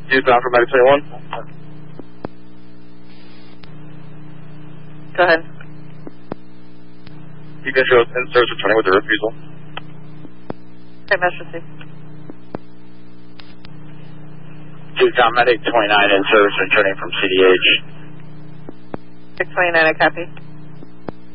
Houston for Medic 21. Go ahead. You can show us in service returning with a refusal. Okay, message received. Houston Medic 29 in service returning from CDH. 629, I copy.